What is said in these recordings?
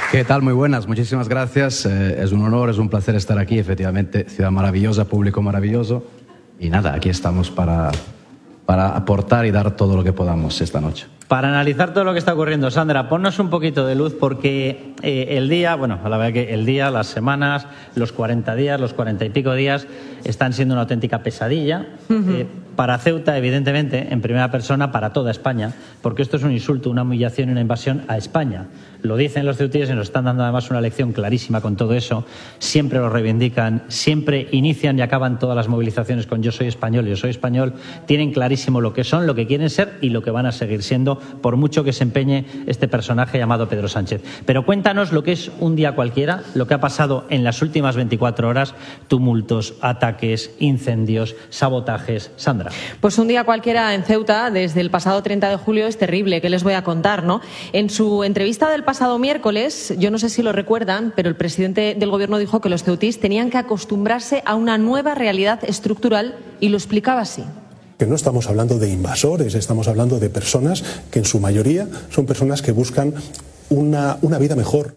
¿Qué tal? Muy buenas, muchísimas gracias. Es un honor, es un placer estar aquí. Efectivamente, ciudad maravillosa, público maravilloso. Y nada, aquí estamos para aportar y dar todo lo que podamos esta noche. Para analizar todo lo que está ocurriendo, Sandra, ponnos un poquito de luz porque el día, bueno, la verdad que el día, las semanas, los 40 días, los 40 y pico días están siendo una auténtica pesadilla. Para Ceuta, evidentemente, en primera persona, para toda España, porque esto es un insulto, una humillación y una invasión a España. Lo dicen los ceutíes y nos están dando además una lección clarísima con todo eso. Siempre lo reivindican, siempre inician y acaban todas las movilizaciones con yo soy español, yo soy español. Tienen clarísimo lo que son, lo que quieren ser y lo que van a seguir siendo, por mucho que se empeñe este personaje llamado Pedro Sánchez. Pero cuéntanos lo que es un día cualquiera, lo que ha pasado en las últimas 24 horas, tumultos, ataques, incendios, sabotajes. Sandra. Pues un día cualquiera en Ceuta, desde el pasado 30 de julio, es terrible. ¿Qué les voy a contar, no? En su entrevista del pasado miércoles, yo no sé si lo recuerdan, pero el presidente del Gobierno dijo que los ceutís tenían que acostumbrarse a una nueva realidad estructural y lo explicaba así. Que no estamos hablando de invasores, estamos hablando de personas que en su mayoría son personas que buscan una vida mejor.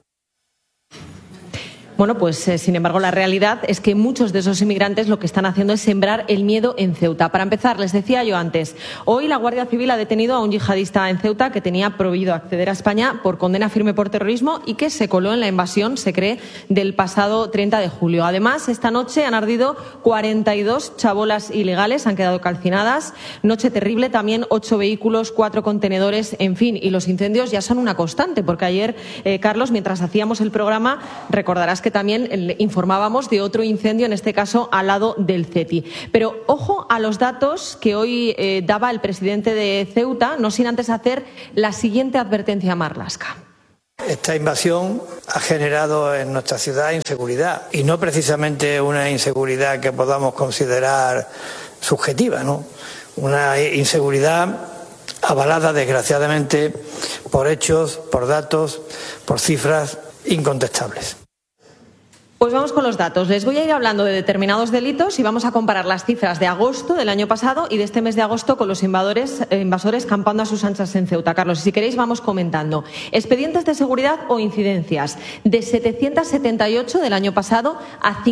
Bueno, pues sin embargo la realidad es que muchos de esos inmigrantes lo que están haciendo es sembrar el miedo en Ceuta. Para empezar, les decía yo antes, hoy la Guardia Civil ha detenido a un yihadista en Ceuta que tenía prohibido acceder a España por condena firme por terrorismo y que se coló en la invasión, se cree, del pasado 30 de julio. Además, esta noche han ardido 42 chabolas ilegales, han quedado calcinadas. Noche terrible, también 8 vehículos, 4 contenedores, en fin. Y los incendios ya son una constante, porque ayer, Carlos, mientras hacíamos el programa, recordarás que también informábamos de otro incendio, en este caso al lado del CETI. Pero ojo a los datos que hoy daba el presidente de Ceuta, no sin antes hacer la siguiente advertencia a Marlaska. Esta invasión ha generado en nuestra ciudad inseguridad, y no precisamente una inseguridad que podamos considerar subjetiva, ¿no? Una inseguridad avalada, desgraciadamente, por hechos, por datos, por cifras incontestables. Pues vamos con los datos. Les voy a ir hablando de determinados delitos y vamos a comparar las cifras de agosto del año pasado y de este mes de agosto con los invasores campando a sus anchas en Ceuta. Carlos, si queréis vamos comentando. Expedientes de seguridad o incidencias de 778 del año pasado a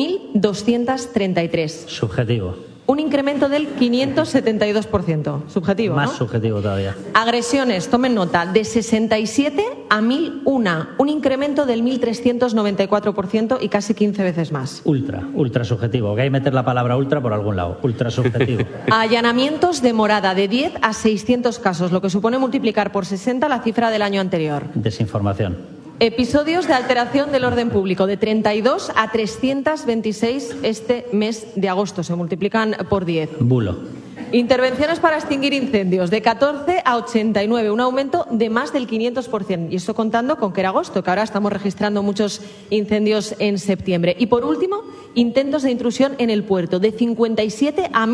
5.233. Subjetivo. Un incremento del 572%. Subjetivo, Más ¿no? subjetivo todavía. Agresiones, tomen nota, de 67 a 1.001. Un incremento del 1.394% y casi 15 veces más. Ultra subjetivo. Que hay que meter la palabra ultra por algún lado. Ultra subjetivo. Allanamientos de morada de 10 a 600 casos, lo que supone multiplicar por 60 la cifra del año anterior. Desinformación. Episodios de alteración del orden público de 32 a 326 este mes de agosto. Se multiplican por 10. Bulo. Intervenciones para extinguir incendios de 14 a 89, un aumento de más del 500%. Y esto contando con que era agosto, que ahora estamos registrando muchos incendios en septiembre. Y por último, intentos de intrusión en el puerto de 57 a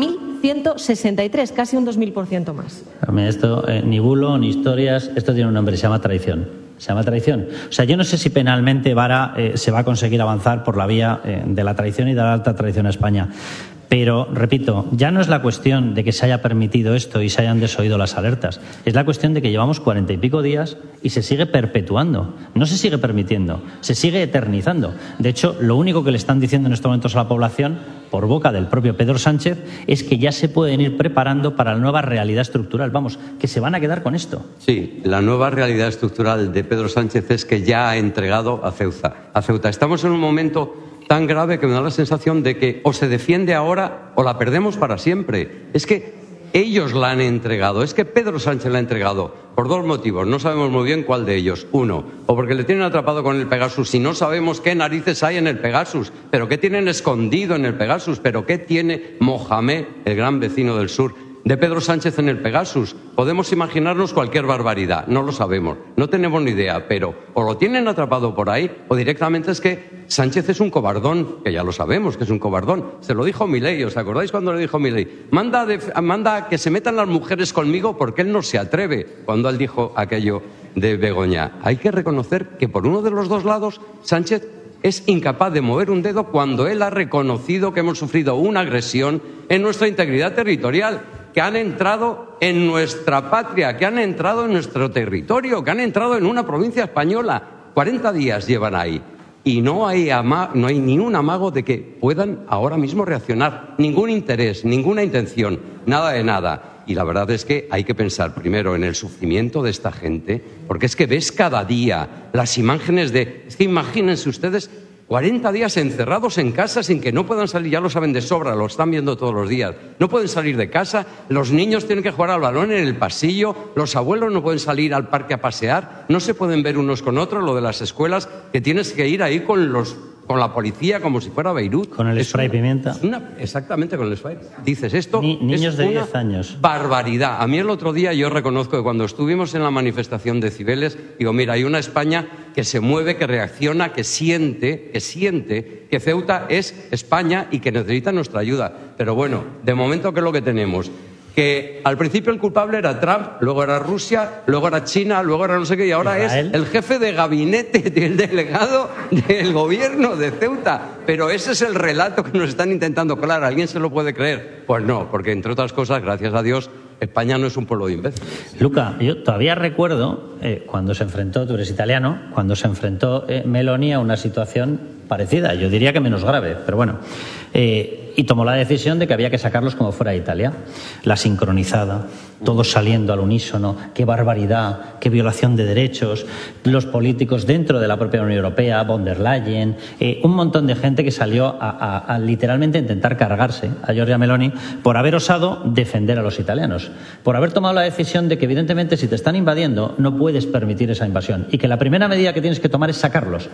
1.163, casi un 2.000% más. A mí esto, ni bulo, ni historias, esto tiene un nombre, se llama traición. Se llama traición. O sea, yo no sé si penalmente Vara se va a conseguir avanzar por la vía de la traición y de la alta traición a España. Pero, repito, ya no es la cuestión de que se haya permitido esto y se hayan desoído las alertas. Es la cuestión de que llevamos 40 y pico días y se sigue perpetuando. No se sigue permitiendo, se sigue eternizando. De hecho, lo único que le están diciendo en estos momentos a la población, por boca del propio Pedro Sánchez, es que ya se pueden ir preparando para la nueva realidad estructural. Vamos, que se van a quedar con esto. Sí, la nueva realidad estructural de Pedro Sánchez es que ya ha entregado a Ceuta. Estamos en un momento tan grave que me da la sensación de que o se defiende ahora o la perdemos para siempre. Es que ellos la han entregado, es que Pedro Sánchez la ha entregado por dos motivos. No sabemos muy bien cuál de ellos. Uno, o porque le tienen atrapado con el Pegasus y no sabemos qué narices hay en el Pegasus, pero qué tienen escondido en el Pegasus, pero qué tiene Mohamed, el gran vecino del sur, de Pedro Sánchez en el Pegasus. Podemos imaginarnos cualquier barbaridad, no lo sabemos, no tenemos ni idea, pero o lo tienen atrapado por ahí o directamente es que Sánchez es un cobardón, que ya lo sabemos que es un cobardón. Se lo dijo Milei, ¿os acordáis cuando le dijo Milei? Manda que se metan las mujeres conmigo porque él no se atreve, cuando él dijo aquello de Begoña. Hay que reconocer que por uno de los dos lados Sánchez es incapaz de mover un dedo cuando él ha reconocido que hemos sufrido una agresión en nuestra integridad territorial, que han entrado en nuestra patria, que han entrado en nuestro territorio, que han entrado en una provincia española. 40 días llevan ahí. Y no hay ni un amago de que puedan ahora mismo reaccionar. Ningún interés, ninguna intención, nada de nada. Y la verdad es que hay que pensar primero en el sufrimiento de esta gente, porque es que ves cada día las imágenes de... Es que imagínense ustedes 40 días encerrados en casa sin que no puedan salir, ya lo saben de sobra, lo están viendo todos los días. No pueden salir de casa, los niños tienen que jugar al balón en el pasillo, los abuelos no pueden salir al parque a pasear, no se pueden ver unos con otros, lo de las escuelas, que tienes que ir ahí con la policía como si fuera Beirut. Con el spray pimienta. Exactamente, con el spray. Dices, esto niños es de una 10 años. barbaridad. A mí el otro día yo reconozco que cuando estuvimos en la manifestación de Cibeles, digo, mira, hay una España que se mueve, que reacciona, que siente que Ceuta es España y que necesita nuestra ayuda. Pero bueno, de momento, ¿qué es lo que tenemos? Que al principio el culpable era Trump, luego era Rusia, luego era China, luego era no sé qué, y ahora Israel. es el jefe de gabinete del delegado del gobierno de Ceuta. Pero ese es el relato que nos están intentando colar. ¿Alguien se lo puede creer? Pues no, porque entre otras cosas, gracias a Dios, España no es un pueblo de imbéciles. Luca, yo todavía recuerdo cuando se enfrentó, tú eres italiano, cuando se enfrentó Meloni a una situación parecida, yo diría que menos grave, pero bueno, y tomó la decisión de que había que sacarlos como fuera de Italia. La sincronizada, todos saliendo al unísono, qué barbaridad, qué violación de derechos, los políticos dentro de la propia Unión Europea, von der Leyen, un montón de gente que salió a literalmente intentar cargarse a Giorgia Meloni por haber osado defender a los italianos, por haber tomado la decisión de que evidentemente si te están invadiendo no puedes permitir esa invasión y que la primera medida que tienes que tomar es sacarlos.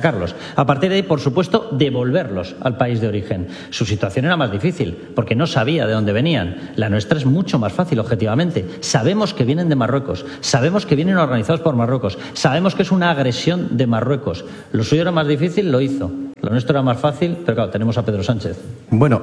A partir de ahí, por supuesto, devolverlos al país de origen. Su situación era más difícil porque no sabía de dónde venían. La nuestra es mucho más fácil, objetivamente. Sabemos que vienen de Marruecos, sabemos que vienen organizados por Marruecos, sabemos que es una agresión de Marruecos. Lo suyo era más difícil, lo hizo. Lo nuestro era más fácil, pero claro, tenemos a Pedro Sánchez. Bueno,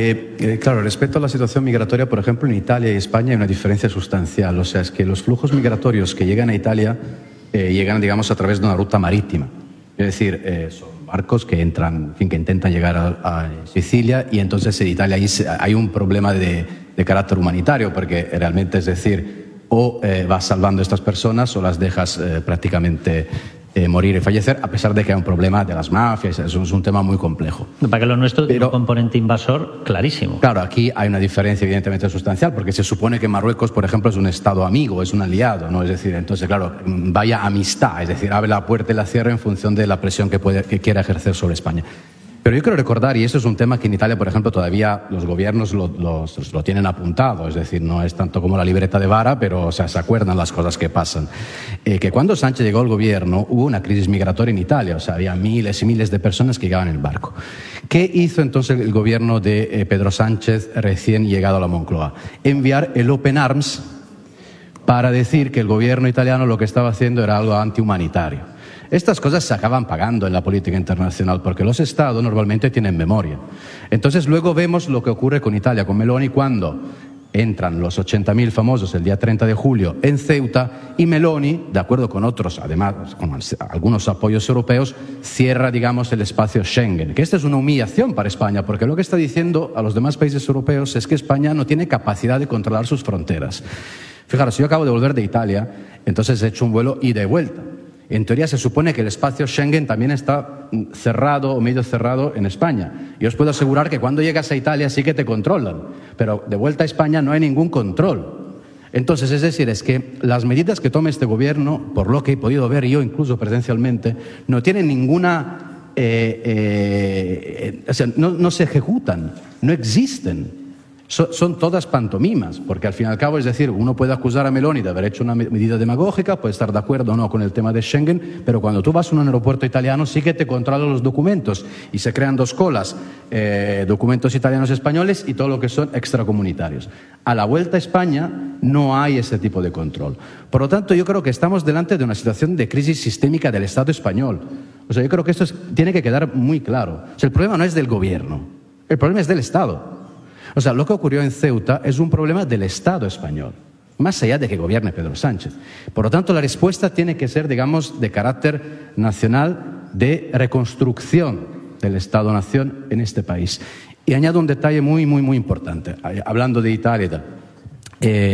claro, respecto a la situación migratoria, por ejemplo, en Italia y España hay una diferencia sustancial. O sea, es que los flujos migratorios que llegan a Italia llegan, digamos, a través de una ruta marítima. Es decir, son barcos que entran, en fin, que intentan llegar a Sicilia, y entonces en Italia hay un problema de carácter humanitario, porque realmente, es decir, o vas salvando a estas personas o las dejas prácticamente morir y fallecer, a pesar de que hay un problema de las mafias. Eso es un tema muy complejo. Para que lo nuestro tiene un componente invasor clarísimo. Claro, aquí hay una diferencia evidentemente sustancial, porque se supone que Marruecos, por ejemplo, es un Estado amigo, es un aliado, ¿no? Es decir, entonces, claro, vaya amistad, es decir, abre la puerta y la cierra en función de la presión que quiera ejercer sobre España. Pero yo quiero recordar, y eso es un tema que en Italia, por ejemplo, todavía los gobiernos lo tienen apuntado, es decir, no es tanto como la libreta de vara, pero o sea, se acuerdan las cosas que pasan. Que cuando Sánchez llegó al gobierno hubo una crisis migratoria en Italia, o sea, había miles y miles de personas que llegaban en el barco. ¿Qué hizo entonces el gobierno de Pedro Sánchez recién llegado a la Moncloa? Enviar el Open Arms para decir que el gobierno italiano lo que estaba haciendo era algo antihumanitario. Estas cosas se acaban pagando en la política internacional porque los Estados normalmente tienen memoria. Entonces luego vemos lo que ocurre con Italia, con Meloni, cuando entran los 80.000 famosos el día 30 de julio en Ceuta y Meloni, de acuerdo con otros, además con algunos apoyos europeos, cierra, digamos, el espacio Schengen. Que esta es una humillación para España, porque lo que está diciendo a los demás países europeos es que España no tiene capacidad de controlar sus fronteras. Fijaros, yo acabo de volver de Italia, entonces he hecho un vuelo ida y vuelta. En teoría se supone que el espacio Schengen también está cerrado o medio cerrado en España. Y os puedo asegurar que cuando llegas a Italia sí que te controlan, pero de vuelta a España no hay ningún control. Entonces, es decir, es que las medidas que toma este gobierno, por lo que he podido ver yo incluso presencialmente, no tienen ninguna... o sea, no se ejecutan, no existen. Son todas pantomimas, porque al fin y al cabo, es decir, uno puede acusar a Meloni de haber hecho una medida demagógica, puede estar de acuerdo o no con el tema de Schengen, pero cuando tú vas a un aeropuerto italiano sí que te controlan los documentos y se crean dos colas, documentos italianos y españoles y todo lo que son extracomunitarios. A la vuelta a España no hay ese tipo de control. Por lo tanto, yo creo que estamos delante de una situación de crisis sistémica del Estado español. O sea, yo creo que esto tiene que quedar muy claro. O sea, el problema no es del gobierno, el problema es del Estado. O sea, lo que ocurrió en Ceuta es un problema del Estado español, más allá de que gobierne Pedro Sánchez. Por lo tanto, la respuesta tiene que ser, digamos, de carácter nacional, de reconstrucción del Estado-nación en este país. Y añado un detalle muy, muy, muy importante, hablando de Italia.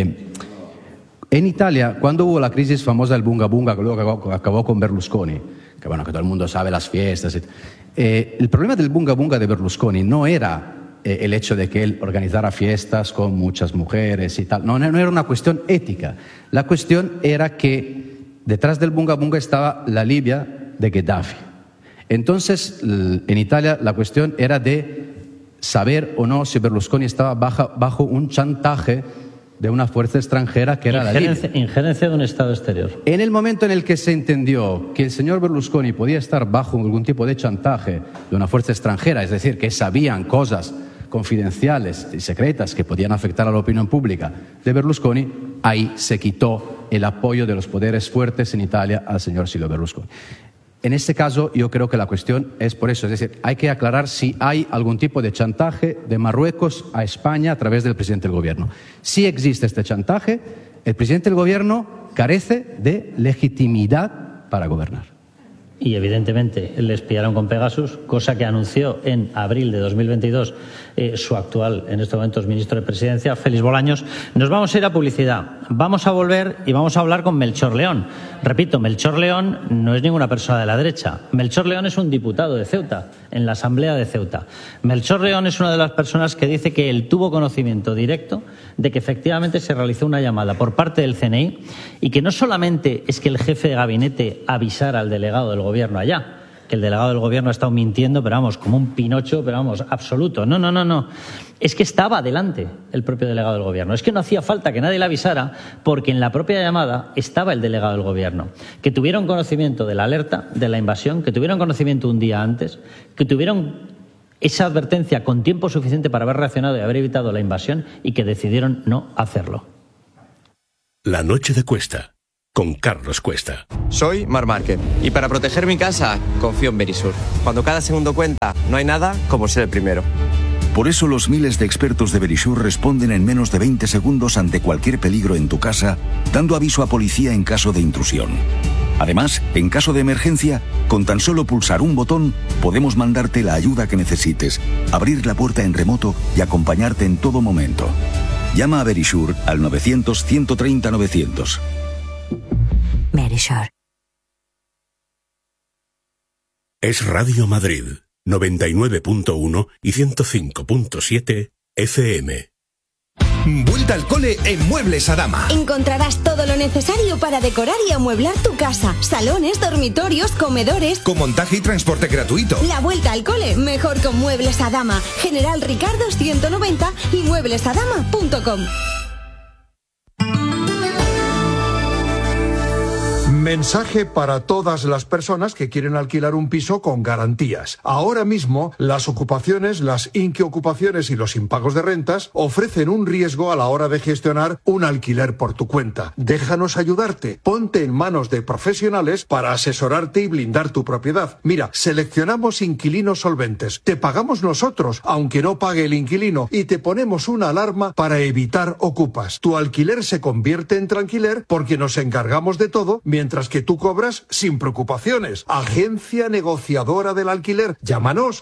En Italia, cuando hubo la crisis famosa del Bunga Bunga, que luego acabó con Berlusconi, que todo el mundo sabe las fiestas. El problema del bunga bunga de Berlusconi no era el hecho de que él organizara fiestas con muchas mujeres y tal. No era una cuestión ética. La cuestión era que detrás del bunga bunga estaba la Libia de Gheddafi. Entonces, en Italia la cuestión era de saber o no si Berlusconi estaba bajo un chantaje de una fuerza extranjera que era la Libia. Injerencia de un Estado exterior. En el momento en el que se entendió que el señor Berlusconi podía estar bajo algún tipo de chantaje de una fuerza extranjera, es decir, que sabían cosas confidenciales y secretas que podían afectar a la opinión pública de Berlusconi, ahí se quitó el apoyo de los poderes fuertes en Italia al señor Silvio Berlusconi. En este caso, yo creo que la cuestión es por eso, es decir, hay que aclarar si hay algún tipo de chantaje de Marruecos a España a través del presidente del gobierno. Si existe este chantaje, el presidente del gobierno carece de legitimidad para gobernar. Y evidentemente le espiaron con Pegasus, cosa que anunció en abril de 2022 su actual, en estos momentos, ministro de Presidencia, Félix Bolaños. Nos vamos a ir a publicidad. Vamos a volver y vamos a hablar con Melchor León. Repito, Melchor León no es ninguna persona de la derecha. Melchor León es un diputado de Ceuta, en la Asamblea de Ceuta. Melchor León es una de las personas que dice que él tuvo conocimiento directo de que efectivamente se realizó una llamada por parte del CNI y que no solamente es que el jefe de gabinete avisara al delegado del gobierno allá, que el delegado del gobierno ha estado mintiendo, pero como un Pinocho, absoluto. No. Es que estaba delante el propio delegado del gobierno. Es que no hacía falta que nadie le avisara porque en la propia llamada estaba el delegado del gobierno. Que tuvieron conocimiento de la alerta, de la invasión, que tuvieron conocimiento un día antes, que tuvieron esa advertencia con tiempo suficiente para haber reaccionado y haber evitado la invasión y que decidieron no hacerlo. La noche de Cuesta, con Carlos Cuesta. Soy Marc Márquez y para proteger mi casa confío en Verisur. Cuando cada segundo cuenta, no hay nada como ser el primero. Por eso los miles de expertos de Verisur responden en menos de 20 segundos ante cualquier peligro en tu casa, dando aviso a policía en caso de intrusión. Además, en caso de emergencia, con tan solo pulsar un botón, podemos mandarte la ayuda que necesites, abrir la puerta en remoto y acompañarte en todo momento. Llama a Verisur al 900-130-900. Verisur. Es Radio Madrid, 99.1 y 105.7 FM. Vuelta al cole en Muebles Adama. Encontrarás todo lo necesario para decorar y amueblar tu casa. Salones, dormitorios, comedores. Con montaje y transporte gratuito. La vuelta al cole, mejor con Muebles Adama. General Ricardo 190 y mueblesadama.com. Mensaje para todas las personas que quieren alquilar un piso con garantías. Ahora mismo, las ocupaciones, las inquiocupaciones y los impagos de rentas ofrecen un riesgo a la hora de gestionar un alquiler por tu cuenta. Déjanos ayudarte. Ponte en manos de profesionales para asesorarte y blindar tu propiedad. Mira, seleccionamos inquilinos solventes. Te pagamos nosotros, aunque no pague el inquilino, y te ponemos una alarma para evitar ocupas. Tu alquiler se convierte en tranquiler porque nos encargamos de todo mientras que tú cobras sin preocupaciones. Agencia negociadora del alquiler. Llámanos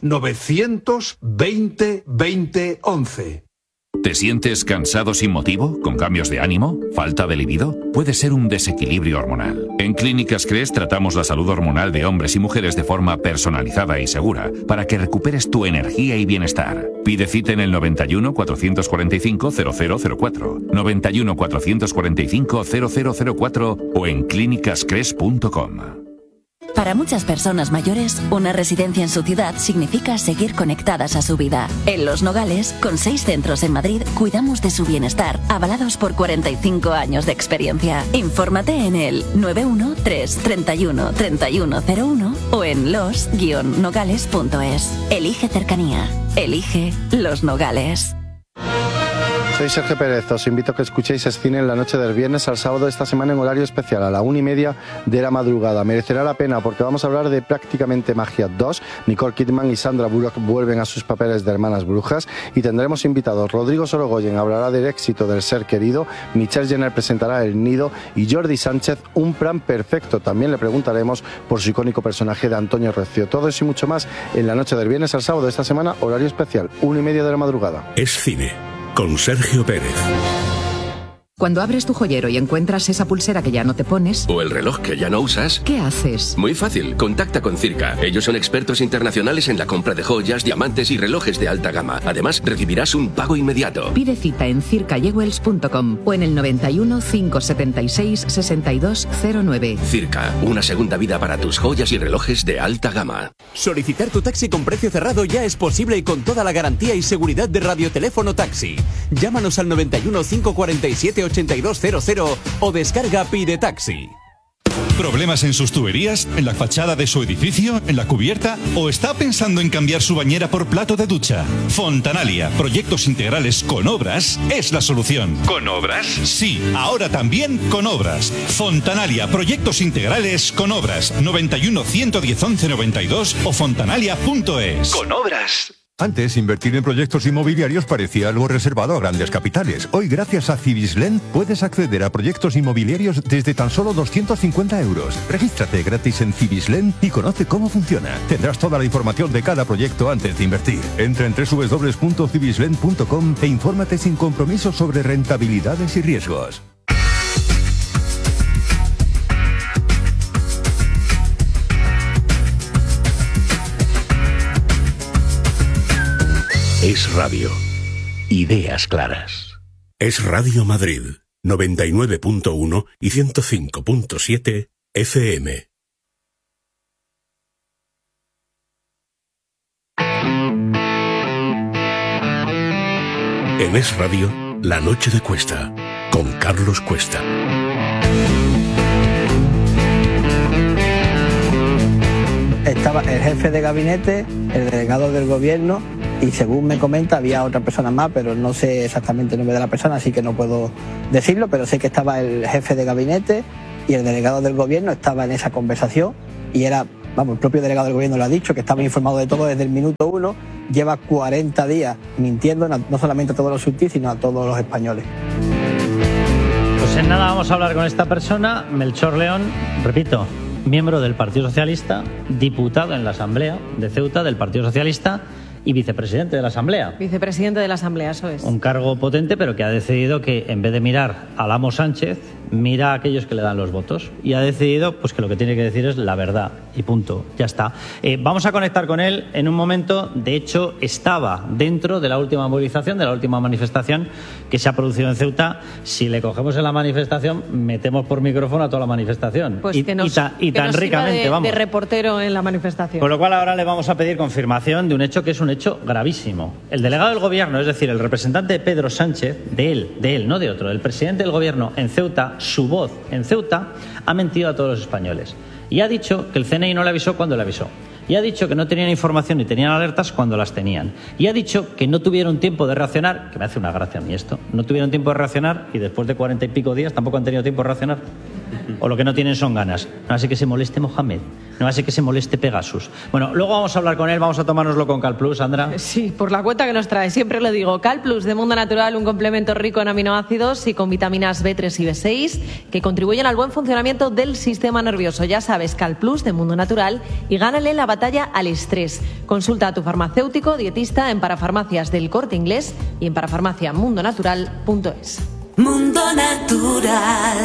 920 20 11. ¿Te sientes cansado sin motivo? ¿Con cambios de ánimo? ¿Falta de libido? Puede ser un desequilibrio hormonal. En Clínicas CRES tratamos la salud hormonal de hombres y mujeres de forma personalizada y segura para que recuperes tu energía y bienestar. Pide cita en el 91 445 0004, 91 445 0004 o en clínicascres.com. Para muchas personas mayores, una residencia en su ciudad significa seguir conectadas a su vida. En Los Nogales, con 6 centros en Madrid, cuidamos de su bienestar, avalados por 45 años de experiencia. Infórmate en el 913 31 3101 o en los-nogales.es. Elige cercanía. Elige Los Nogales. Soy Sergio Pérez, os invito a que escuchéis Escine en la noche del viernes al sábado de esta semana en horario especial a la 1:30 de la madrugada. Merecerá la pena porque vamos a hablar de Prácticamente Magia 2. Nicole Kidman y Sandra Bullock vuelven a sus papeles de hermanas brujas y tendremos invitados. Rodrigo Sorogoyen hablará del éxito del Ser Querido, Michelle Jenner presentará El Nido y Jordi Sánchez Un Plan Perfecto. También le preguntaremos por su icónico personaje de Antonio Recio. Todo eso y mucho más en la noche del viernes al sábado de esta semana, horario especial, 1:30 de la madrugada. Es Cine, con Sergio Pérez. Cuando abres tu joyero y encuentras esa pulsera que ya no te pones... O el reloj que ya no usas... ¿Qué haces? Muy fácil, contacta con Circa. Ellos son expertos internacionales en la compra de joyas, diamantes y relojes de alta gama. Además, recibirás un pago inmediato. Pide cita en circajewels.com o en el 91 576 6209. Circa, una segunda vida para tus joyas y relojes de alta gama. Solicitar tu taxi con precio cerrado ya es posible y con toda la garantía y seguridad de Radioteléfono Taxi. Llámanos al 91 547 8200 o descarga Pide Taxi. ¿Problemas en sus tuberías? ¿En la fachada de su edificio? ¿En la cubierta? ¿O está pensando en cambiar su bañera por plato de ducha? Fontanalia, proyectos integrales con obras, es la solución. ¿Con obras? Sí, ahora también con obras. Fontanalia, proyectos integrales con obras. 91 110 11 92 o fontanalia.es. Con obras. Antes, invertir en proyectos inmobiliarios parecía algo reservado a grandes capitales. Hoy, gracias a Cibislen, puedes acceder a proyectos inmobiliarios desde tan solo 250 euros. Regístrate gratis en Cibislen y conoce cómo funciona. Tendrás toda la información de cada proyecto antes de invertir. Entra en www.cibislen.com e infórmate sin compromiso sobre rentabilidades y riesgos. Es Radio. Ideas claras. Es Radio Madrid, 99.1 y 105.7 FM. En Es Radio, La Noche de Cuesta, con Carlos Cuesta. Estaba el jefe de gabinete, el delegado del gobierno y según me comenta había otra persona más, pero no sé exactamente el nombre de la persona, así que no puedo decirlo, pero sé que estaba el jefe de gabinete y el delegado del gobierno estaba en esa conversación y era, vamos, el propio delegado del gobierno lo ha dicho, que estaba informado de todo desde el minuto 1, lleva 40 días mintiendo no solamente a todos los subtis, sino a todos los españoles. Pues en nada vamos a hablar con esta persona, Melchor León, repito, miembro del Partido Socialista, diputado en la Asamblea de Ceuta del Partido Socialista y vicepresidente de la Asamblea. Vicepresidente de la Asamblea, eso es. Un cargo potente, pero que ha decidido que en vez de mirar al amo Sánchez, mira a aquellos que le dan los votos. Y ha decidido pues que lo que tiene que decir es la verdad. Y punto. Ya está. Vamos a conectar con él en un momento. De hecho, estaba dentro de la última movilización, de la última manifestación que se ha producido en Ceuta. Si le cogemos en la manifestación, metemos por micrófono a toda la manifestación. Pues tan ricamente, vamos. De reportero en la manifestación. Con lo cual ahora le vamos a pedir confirmación de un hecho que es un hecho gravísimo. El delegado del gobierno, es decir, el representante de Pedro Sánchez, de él, no de otro, el presidente del gobierno en Ceuta, su voz en Ceuta, ha mentido a todos los españoles. Y ha dicho que el CNI no le avisó cuando le avisó. Y ha dicho que no tenían información ni tenían alertas cuando las tenían. Y ha dicho que no tuvieron tiempo de reaccionar, que me hace una gracia a mí esto, no tuvieron tiempo de reaccionar y después de 40 y pico días tampoco han tenido tiempo de reaccionar. O lo que no tienen son ganas. No hace que se moleste Mohamed, no hace que se moleste Pegasus. Bueno, luego vamos a hablar con él, vamos a tomárnoslo con CalPlus, Sandra. Sí, por la cuenta que nos trae, siempre lo digo. CalPlus de Mundo Natural, un complemento rico en aminoácidos y con vitaminas B3 y B6 que contribuyen al buen funcionamiento del sistema nervioso. Ya sabes, CalPlus de Mundo Natural y gánale la batalla al estrés. Consulta a tu farmacéutico, dietista en Parafarmacias del Corte Inglés y en parafarmaciamundonatural.es. Mundo Natural.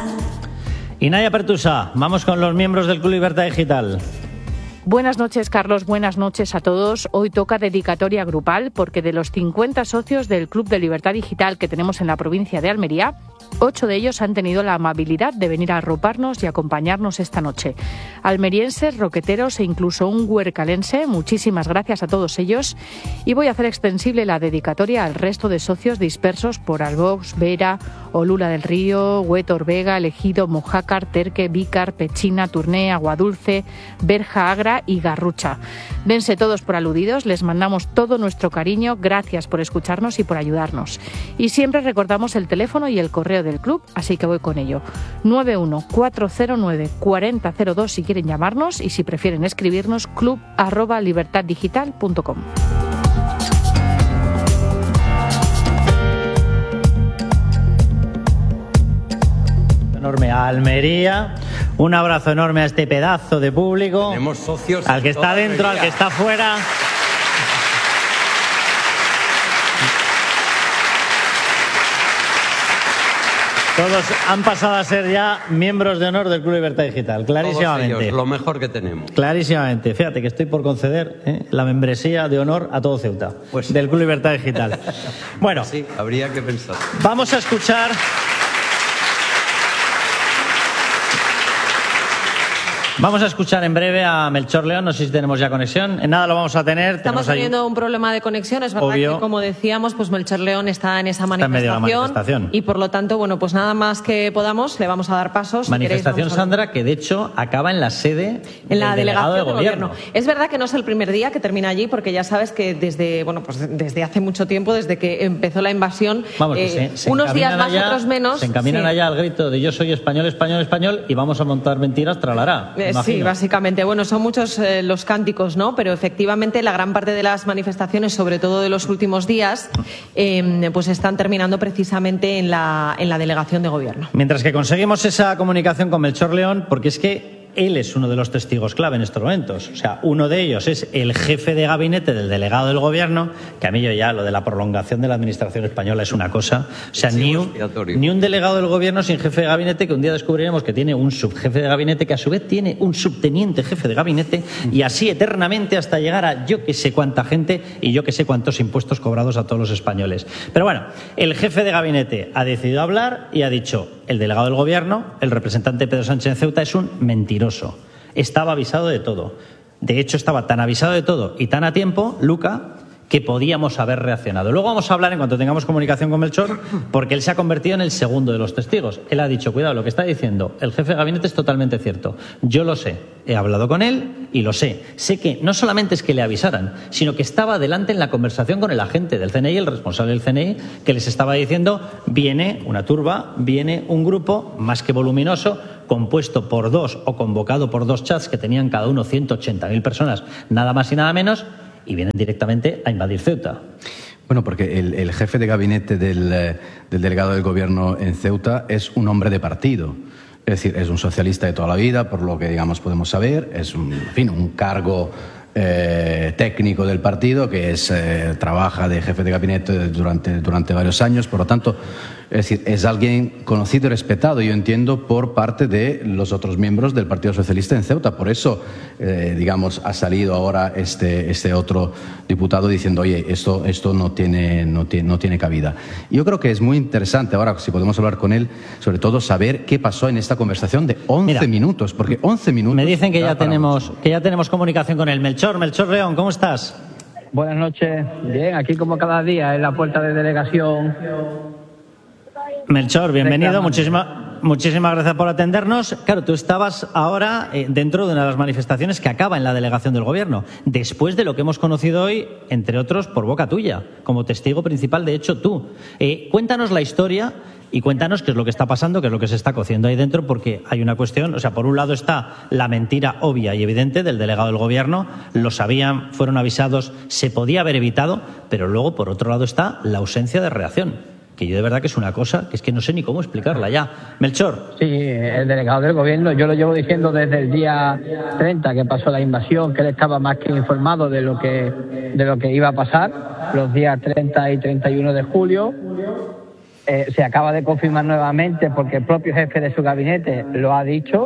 Y Nadia Pertusa, vamos con los miembros del Club Libertad Digital. Buenas noches, Carlos. Buenas noches a todos. Hoy toca dedicatoria grupal porque de los 50 socios del Club de Libertad Digital que tenemos en la provincia de Almería, 8 de ellos han tenido la amabilidad de venir a arroparnos y acompañarnos esta noche. Almerienses, roqueteros e incluso un huercalense, muchísimas gracias a todos ellos. Y voy a hacer extensible la dedicatoria al resto de socios dispersos por Albox, Vera, Olula del Río, Huetor Vega, Ejido, Mojácar, Terque, Vícar, Pechina, Turné, Aguadulce, Berja, Agra y Garrucha. Dense todos por aludidos, les mandamos todo nuestro cariño, gracias por escucharnos y por ayudarnos. Y siempre recordamos el teléfono y el correo del club, así que voy con ello. 914094002 si quieren llamarnos y si prefieren escribirnos club@libertaddigital.com. Enorme a Almería, un abrazo enorme a este pedazo de público. Tenemos socios al que está dentro, al que está fuera. Todos han pasado a ser ya miembros de honor del Club Libertad Digital, clarísimamente. Todos ellos, lo mejor que tenemos. Clarísimamente. Fíjate que estoy por conceder la membresía de honor a todo Ceuta, del Club Libertad Digital. Bueno, sí, habría que pensar. Vamos a escuchar... Vamos a escuchar en breve a Melchor León, no sé si tenemos ya conexión. En nada lo vamos a tener. Estamos teniendo un problema de conexión, es verdad obvio, que, como decíamos, pues Melchor León está en esa manifestación, en medio de la manifestación. Y por lo tanto, bueno, pues nada más que podamos, le vamos a dar pasos. Manifestación, si queréis, Sandra, que de hecho acaba en la sede en la del delegación delegado de gobierno. Es verdad que no es el primer día que termina allí, porque ya sabes que desde hace mucho tiempo, desde que empezó la invasión, vamos, que se unos días más, allá, otros menos. Se encaminan allá al grito de yo soy español, español, español, y vamos a montar mentiras, tralará. Sí, básicamente. Bueno, son muchos los cánticos, ¿no? Pero efectivamente la gran parte de las manifestaciones, sobre todo de los últimos días, pues están terminando precisamente en la delegación de gobierno. Mientras que conseguimos esa comunicación con Melchor León, porque es que él es uno de los testigos clave en estos momentos. O sea, uno de ellos es el jefe de gabinete del delegado del gobierno, que a mí yo ya lo de la prolongación de la administración española es una cosa. O sea, ni un delegado del gobierno sin jefe de gabinete, que un día descubriremos que tiene un subjefe de gabinete, que a su vez tiene un subteniente jefe de gabinete, y así eternamente hasta llegar a yo que sé cuánta gente y yo que sé cuántos impuestos cobrados a todos los españoles. Pero bueno, el jefe de gabinete ha decidido hablar y ha dicho: el delegado del gobierno, el representante Pedro Sánchez en Ceuta, es un mentiroso. Estaba avisado de todo. De hecho, estaba tan avisado de todo y tan a tiempo, Luca, que podíamos haber reaccionado. Luego vamos a hablar en cuanto tengamos comunicación con Melchor, porque él se ha convertido en el segundo de los testigos. Él ha dicho: cuidado, lo que está diciendo el jefe de gabinete es totalmente cierto. Yo lo sé, he hablado con él y lo sé. Sé que no solamente es que le avisaran, sino que estaba delante en la conversación con el agente del CNI, el responsable del CNI, que les estaba diciendo: viene una turba, viene un grupo más que voluminoso, compuesto por dos o convocado por dos chats que tenían cada uno 180.000 personas, nada más y nada menos, y vienen directamente a invadir Ceuta. Bueno, porque el jefe de gabinete del delegado del gobierno en Ceuta es un hombre de partido. Es decir, es un socialista de toda la vida, por lo que digamos podemos saber. Es un cargo técnico del partido que trabaja de jefe de gabinete durante varios años. Por lo tanto, es decir, es alguien conocido y respetado, yo entiendo, por parte de los otros miembros del Partido Socialista en Ceuta. Por eso, digamos, ha salido ahora este otro diputado diciendo: oye, esto no tiene cabida. Yo creo que es muy interesante ahora, si podemos hablar con él, sobre todo saber qué pasó en esta conversación de 11 minutos, porque 11 minutos... Me dicen que ya tenemos comunicación con él. Melchor León, ¿cómo estás? Buenas noches. Bien, aquí como cada día en la puerta de delegación. Melchor, bienvenido. Muchísimas gracias por atendernos. Claro, tú estabas ahora dentro de una de las manifestaciones que acaba en la delegación del gobierno, después de lo que hemos conocido hoy, entre otros, por boca tuya, como testigo principal, de hecho, tú. Cuéntanos la historia y cuéntanos qué es lo que está pasando, qué es lo que se está cociendo ahí dentro, porque hay una cuestión. O sea, por un lado está la mentira obvia y evidente del delegado del gobierno, lo sabían, fueron avisados, se podía haber evitado, pero luego, por otro lado, está la ausencia de reacción, que yo de verdad que es una cosa que es que no sé ni cómo explicarla ya. Melchor. Sí, el delegado del gobierno, yo lo llevo diciendo desde el día 30 que pasó la invasión, que él estaba más que informado de lo que iba a pasar, los días 30 y 31 de julio. Se acaba de confirmar nuevamente porque el propio jefe de su gabinete lo ha dicho,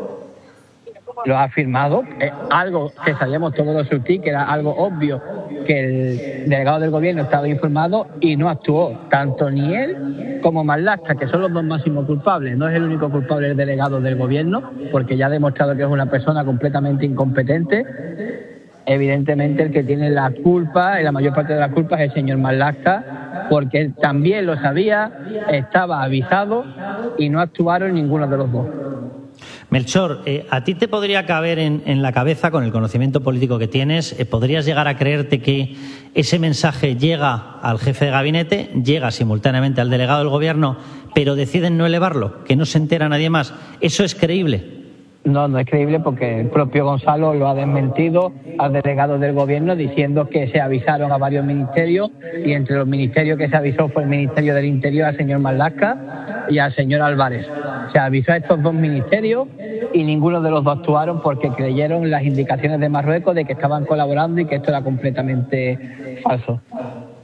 lo ha afirmado, algo que sabíamos todos los surtí, que era algo obvio, que el delegado del gobierno estaba informado y no actuó, tanto ni él como Marlaska, que son los dos máximos culpables. No es el único culpable el delegado del gobierno, porque ya ha demostrado que es una persona completamente incompetente. Evidentemente el que tiene la culpa, y la mayor parte de la culpa, es el señor Marlaska, porque él también lo sabía, estaba avisado y no actuaron ninguno de los dos. Melchor, ¿a ti te podría caber en la cabeza, con el conocimiento político que tienes, podrías llegar a creerte que ese mensaje llega al jefe de gabinete, llega simultáneamente al delegado del gobierno, pero deciden no elevarlo, que no se entera nadie más? ¿Eso es creíble? No es creíble, porque el propio Gonzalo lo ha desmentido al delegado del gobierno, diciendo que se avisaron a varios ministerios, y entre los ministerios que se avisó fue el Ministerio del Interior al señor Marlaska y al señor Álvarez. Se avisó a estos dos ministerios y ninguno de los dos actuaron porque creyeron las indicaciones de Marruecos de que estaban colaborando y que esto era completamente falso.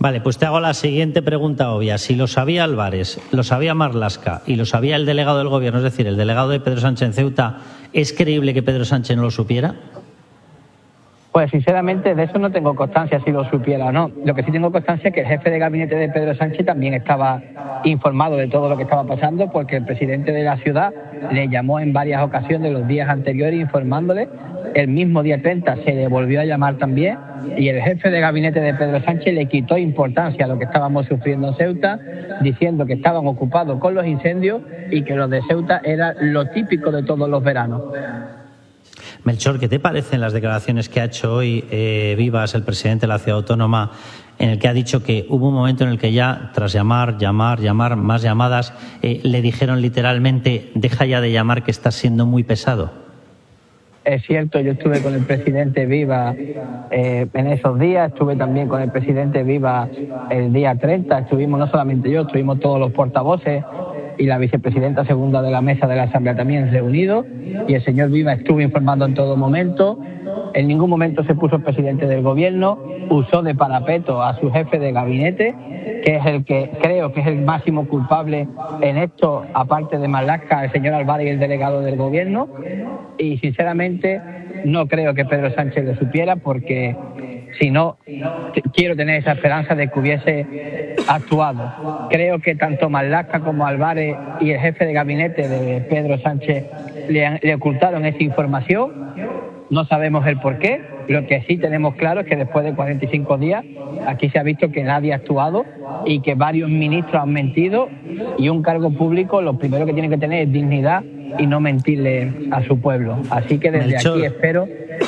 Vale, pues te hago la siguiente pregunta obvia. Si lo sabía Álvarez, lo sabía Marlaska y lo sabía el delegado del Gobierno, es decir, el delegado de Pedro Sánchez en Ceuta, ¿es creíble que Pedro Sánchez no lo supiera? Pues sinceramente de eso no tengo constancia si lo supiera o no. Lo que sí tengo constancia es que el jefe de gabinete de Pedro Sánchez también estaba informado de todo lo que estaba pasando, porque el presidente de la ciudad le llamó en varias ocasiones los días anteriores informándole. El mismo día 30 se le volvió a llamar también y el jefe de gabinete de Pedro Sánchez le quitó importancia a lo que estábamos sufriendo en Ceuta, diciendo que estaban ocupados con los incendios y que lo de Ceuta era lo típico de todos los veranos. Melchor, ¿qué te parecen las declaraciones que ha hecho hoy Vivas, el presidente de la Ciudad Autónoma, en el que ha dicho que hubo un momento en el que ya, tras llamar, más llamadas, le dijeron literalmente, deja ya de llamar que estás siendo muy pesado? Es cierto, yo estuve con el presidente Vivas en esos días, estuve también con el presidente Vivas el día 30, estuvimos no solamente yo, estuvimos todos los portavoces y la vicepresidenta segunda de la mesa de la Asamblea también reunidos, y el señor Vivas estuvo informando en todo momento. En ningún momento se puso el presidente del Gobierno, usó de parapeto a su jefe de gabinete, que es el que creo que es el máximo culpable en esto, aparte de Marlaska, el señor Álvarez y el delegado del Gobierno, y sinceramente no creo que Pedro Sánchez lo supiera, porque si no, quiero tener esa esperanza de que hubiese actuado. Creo que tanto Marlaska como Álvarez y el jefe de gabinete de Pedro Sánchez le ocultaron esa información. No sabemos el por qué. Lo que sí tenemos claro es que después de 45 días aquí se ha visto que nadie ha actuado y que varios ministros han mentido, y un cargo público lo primero que tiene que tener es dignidad y no mentirle a su pueblo. Así que desde Melchor, aquí espero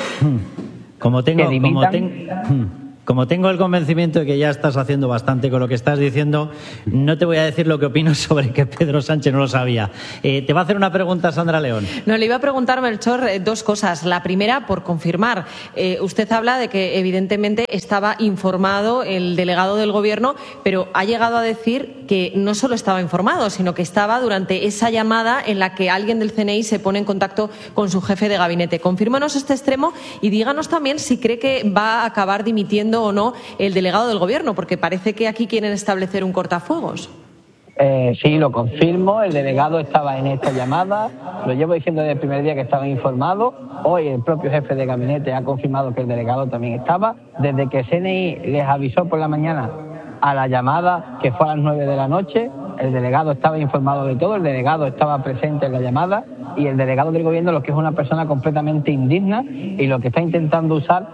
como tengo el convencimiento de que ya estás haciendo bastante con lo que estás diciendo, no te voy a decir lo que opino sobre que Pedro Sánchez no lo sabía. Te va a hacer una pregunta Sandra León. No, le iba a preguntar, Melchor, dos cosas. La primera, por confirmar. Usted habla de que evidentemente estaba informado el delegado del Gobierno, pero ha llegado a decir que no solo estaba informado, sino que estaba durante esa llamada en la que alguien del CNI se pone en contacto con su jefe de gabinete. Confírmanos este extremo y díganos también si cree que va a acabar dimitiendo o no el delegado del Gobierno, porque parece que aquí quieren establecer un cortafuegos. Sí, lo confirmo, el delegado estaba en esta llamada, lo llevo diciendo desde el primer día que estaba informado. Hoy el propio jefe de gabinete ha confirmado que el delegado también estaba. Desde que CNI les avisó por la mañana a la llamada, que fue a las 9 de la noche, el delegado estaba informado de todo, el delegado estaba presente en la llamada, y el delegado del Gobierno, lo que es una persona completamente indigna, y lo que está intentando usar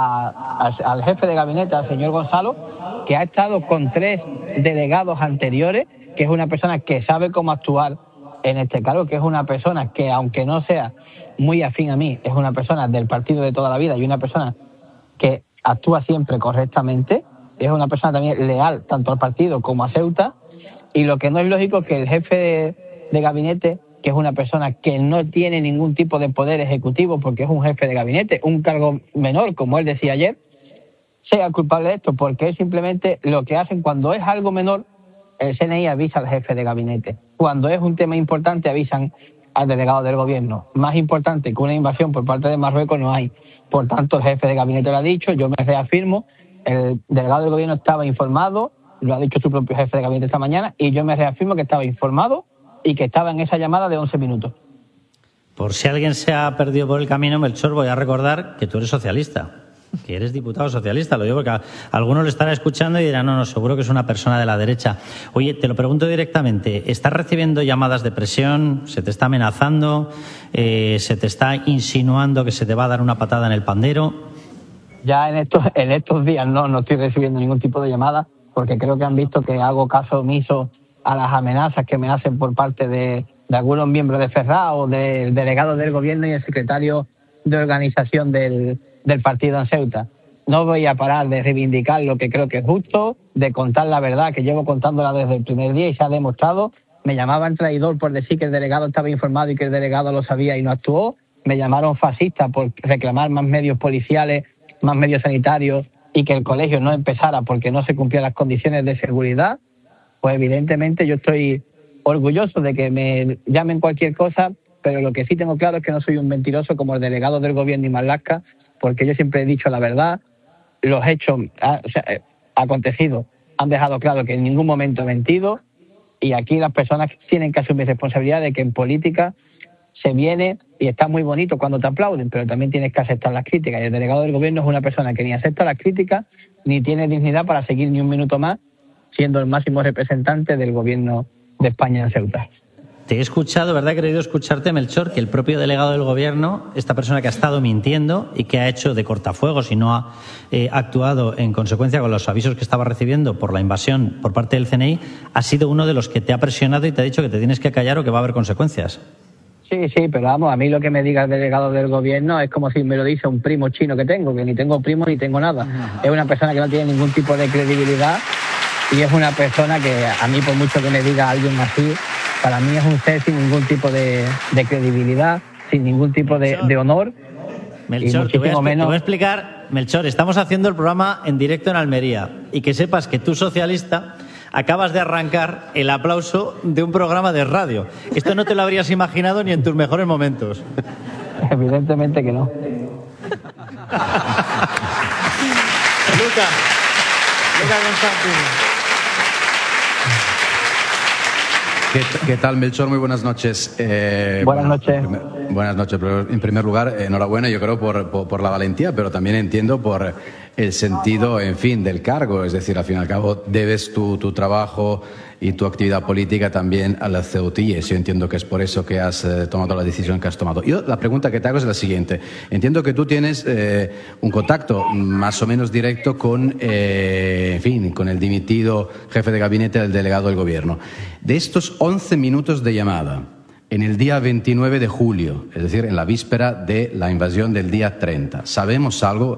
al jefe de gabinete, al señor Gonzalo, que ha estado con 3 delegados anteriores, que es una persona que sabe cómo actuar en este cargo, que es una persona que, aunque no sea muy afín a mí, es una persona del partido de toda la vida y una persona que actúa siempre correctamente, es una persona también leal tanto al partido como a Ceuta, y lo que no es lógico es que el jefe de gabinete, que es una persona que no tiene ningún tipo de poder ejecutivo porque es un jefe de gabinete, un cargo menor, como él decía ayer, sea culpable de esto, porque es simplemente lo que hacen cuando es algo menor. El CNI avisa al jefe de gabinete. Cuando es un tema importante avisan al delegado del Gobierno. Más importante que una invasión por parte de Marruecos no hay. Por tanto, el jefe de gabinete lo ha dicho, yo me reafirmo, el delegado del Gobierno estaba informado, lo ha dicho su propio jefe de gabinete esta mañana, y yo me reafirmo que estaba informado y que estaba en esa llamada de 11 minutos. Por si alguien se ha perdido por el camino, Melchor, voy a recordar que tú eres socialista, que eres diputado socialista. Lo digo porque algunos lo estarán escuchando y dirán, no, seguro que es una persona de la derecha. Oye, te lo pregunto directamente, ¿estás recibiendo llamadas de presión? ¿Se te está amenazando? ¿Se te está insinuando que se te va a dar una patada en el pandero? Ya en estos días no estoy recibiendo ningún tipo de llamada, porque creo que han visto que hago caso omiso a las amenazas que me hacen por parte de algunos miembros de Ferraz o del delegado del Gobierno y el secretario de organización del partido en Ceuta. No voy a parar de reivindicar lo que creo que es justo, de contar la verdad, que llevo contándola desde el primer día y se ha demostrado. Me llamaban traidor por decir que el delegado estaba informado y que el delegado lo sabía y no actuó. Me llamaron fascista por reclamar más medios policiales, más medios sanitarios y que el colegio no empezara porque no se cumplían las condiciones de seguridad. Pues evidentemente yo estoy orgulloso de que me llamen cualquier cosa, pero lo que sí tengo claro es que no soy un mentiroso como el delegado del Gobierno y Marlaska, porque yo siempre he dicho la verdad, los hechos acontecido han dejado claro que en ningún momento he mentido, y aquí las personas tienen que asumir responsabilidad de que en política se viene y está muy bonito cuando te aplauden, pero también tienes que aceptar las críticas, y el delegado del gobierno es una persona que ni acepta las críticas ni tiene dignidad para seguir ni un minuto más siendo el máximo representante del gobierno de España en Ceuta. Te he escuchado, ¿verdad? He querido escucharte, Melchor, que el propio delegado del Gobierno, esta persona que ha estado mintiendo y que ha hecho de cortafuegos y no ha actuado en consecuencia con los avisos que estaba recibiendo por la invasión por parte del CNI, ha sido uno de los que te ha presionado y te ha dicho que te tienes que callar o que va a haber consecuencias. Sí, pero vamos, a mí lo que me diga el delegado del Gobierno es como si me lo dice un primo chino que ni tengo primo ni tengo nada. Es una persona que no tiene ningún tipo de credibilidad y es una persona que a mí, por mucho que me diga alguien así, para mí es un ser sin ningún tipo de credibilidad, sin ningún tipo de honor. Melchor, te voy a explicar. Melchor, estamos haciendo el programa en directo en Almería y que sepas que tú, socialista, acabas de arrancar el aplauso de un programa de radio. Esto no te lo habrías imaginado ni en tus mejores momentos. Evidentemente que no. Luca Constantino. ¿Qué tal, Melchor? Muy buenas noches. Buenas noches. Buenas noches. Pero en primer lugar, enhorabuena, yo creo, por la valentía, pero también entiendo por el sentido, en fin, del cargo. Es decir, al fin y al cabo, debes tu trabajo y tu actividad política también a las ceutíes. Yo entiendo que es por eso que has tomado la decisión que has tomado. Yo la pregunta que te hago es la siguiente. Entiendo que tú tienes un contacto más o menos directo con el dimitido jefe de gabinete del delegado del Gobierno. De estos 11 minutos de llamada en el día 29 de julio, es decir, en la víspera de la invasión del día 30, ¿sabemos algo?